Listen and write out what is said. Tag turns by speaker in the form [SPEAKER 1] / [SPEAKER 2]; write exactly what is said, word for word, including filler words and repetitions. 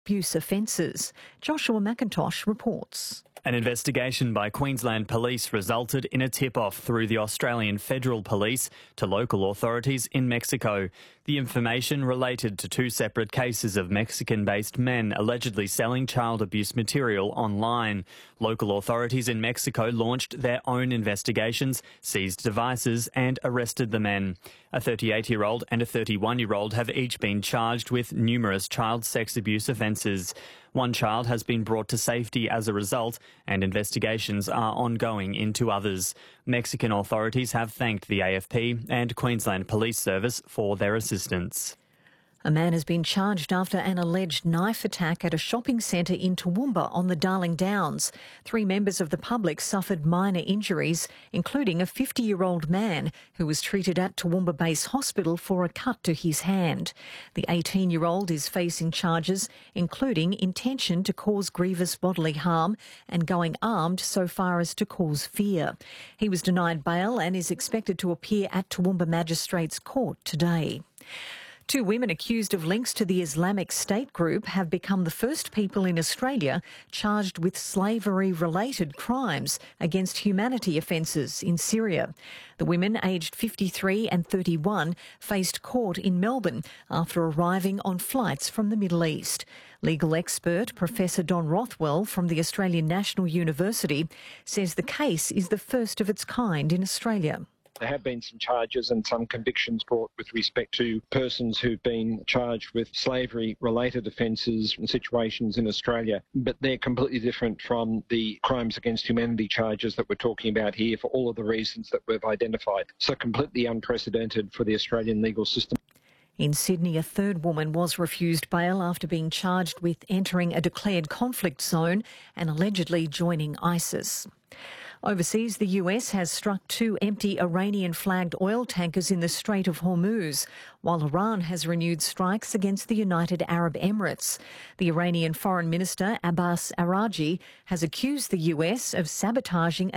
[SPEAKER 1] abuse offences. Joshua McIntosh reports.
[SPEAKER 2] An investigation by Queensland Police resulted in a tip-off through the Australian Federal Police to local authorities in Mexico. The information related to two separate cases of Mexican-based men allegedly selling child abuse material online. Local authorities in Mexico launched their own investigations, seized devices and arrested the men. A thirty-eight-year-old and a thirty-one-year-old have each been charged with numerous child sex abuse offences. One child has been brought to safety as a result, and investigations are ongoing into others. Mexican authorities have thanked the A F P and Queensland Police Service for their assistance.
[SPEAKER 1] A man has been charged after an alleged knife attack at a shopping centre in Toowoomba on the Darling Downs. Three members of the public suffered minor injuries, including a fifty-year-old man who was treated at Toowoomba Base Hospital for a cut to his hand. The eighteen-year-old is facing charges including intention to cause grievous bodily harm and going armed so far as to cause fear. He was denied bail and is expected to appear at Toowoomba Magistrates Court today. Two women accused of links to the Islamic State group have become the first people in Australia charged with slavery-related crimes against humanity offences in Syria. The women, aged fifty-three and thirty-one, faced court in Melbourne after arriving on flights from the Middle East. Legal expert Professor Don Rothwell from the Australian National University says the case is the first of its kind in Australia.
[SPEAKER 3] There have been some charges and some convictions brought with respect to persons who've been charged with slavery-related offences and situations in Australia, but they're completely different from the crimes against humanity charges that we're talking about here for all of the reasons that we've identified. So completely unprecedented for the Australian legal system.
[SPEAKER 1] In Sydney, a third woman was refused bail after being charged with entering a declared conflict zone and allegedly joining ISIS. Overseas, the U S has struck two empty Iranian-flagged oil tankers in the Strait of Hormuz, while Iran has renewed strikes against the United Arab Emirates. The Iranian Foreign Minister, Abbas Araghchi, has accused the U S of sabotaging